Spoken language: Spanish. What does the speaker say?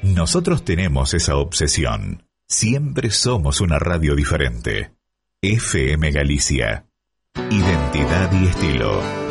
Nosotros tenemos esa obsesión. Siempre somos una radio diferente. FM Galicia. Identidad y estilo.